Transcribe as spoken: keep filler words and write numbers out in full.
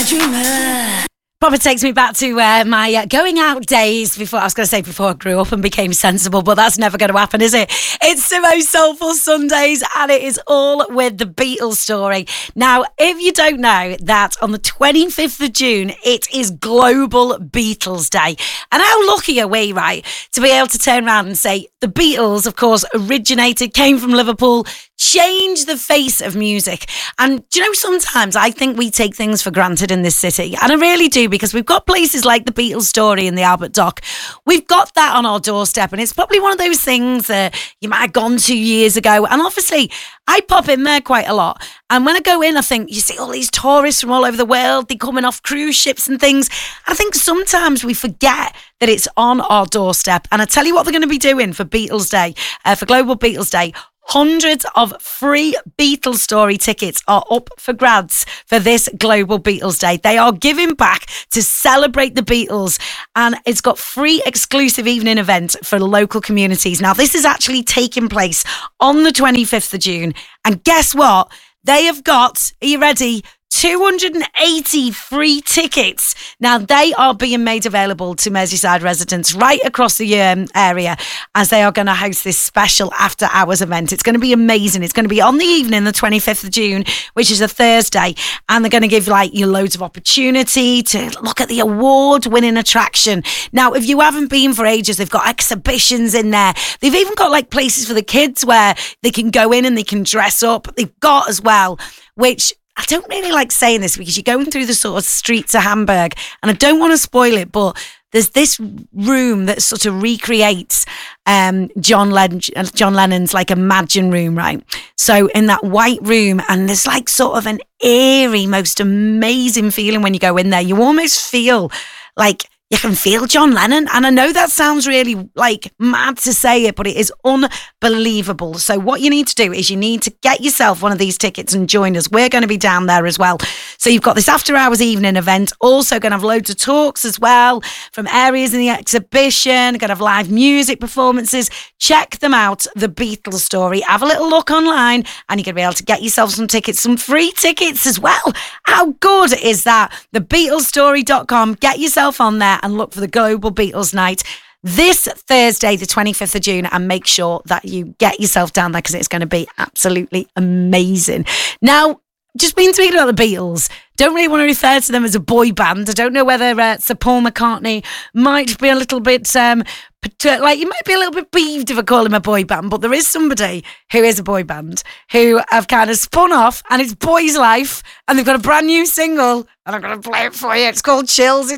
dreamer. Probably takes me back to uh, my uh, going out days before, I was going to say before I grew up and became sensible, but that's never going to happen, is it? It's Simo Soulful Sundays, and it is all with the Beatles story. Now, if you don't know that on the twenty-fifth of June, it is Global Beatles Day. And how lucky are we, right, to be able to turn around and say the Beatles, of course, originated, came from Liverpool, changed the face of music. And do you know, sometimes I think we take things for granted in this city, and I really do, because we've got places like the Beatles story in the Albert Dock. We've got that on our doorstep, and it's probably one of those things that you might have gone to years ago. And obviously, I pop in there quite a lot. And when I go in, I think you see all these tourists from all over the world. They're coming off cruise ships and things. I think sometimes we forget that it's on our doorstep. And I tell you what they're going to be doing for Beatles Day, uh, for Global Beatles Day. Hundreds of free Beatles story tickets are up for grabs for this Global Beatles Day. They are giving back to celebrate the Beatles, and it's got free exclusive evening events for local communities. Now, this is actually taking place on the twenty-fifth of June. And guess what? They have got, are you ready? two hundred eighty free tickets. Now, they are being made available to Merseyside residents right across the um, area, as they are going to host this special after hours event. It's going to be amazing. It's going to be on the evening, the twenty-fifth of June, which is a Thursday. And they're going to give like you loads of opportunity to look at the award winning attraction. Now, if you haven't been for ages, they've got exhibitions in there. They've even got like places for the kids where they can go in and they can dress up. They've got as well, which I don't really like saying this because you're going through the sort of streets of Hamburg, and I don't want to spoil it, but there's this room that sort of recreates um, John, Len- John Lennon's like Imagine room, right? So in that white room, and there's like sort of an eerie, most amazing feeling when you go in there. You almost feel like you can feel John Lennon. And I know that sounds really like mad to say it, but it is unbelievable. So what you need to do is you need to get yourself one of these tickets and join us. We're going to be down there as well. So you've got this after hours evening event, also going to have loads of talks as well from areas in the exhibition, going to have live music performances. Check them out, The Beatles Story. Have a little look online and you're going to be able to get yourself some tickets, some free tickets as well. How good is that? the beatles story dot com. Get yourself on there and look for the Global Beatles Night this Thursday, the twenty-fifth of June, and make sure that you get yourself down there because it's going to be absolutely amazing. Now, just been speaking about the Beatles, don't really want to refer to them as a boy band. I don't know whether uh, Sir Paul McCartney might be a little bit, um, like, you might be a little bit peeved if I call him a boy band, but there is somebody who is a boy band who have kind of spun off, and it's Boy's Life, and they've got a brand new single, and I'm going to play it for you. It's called Chills.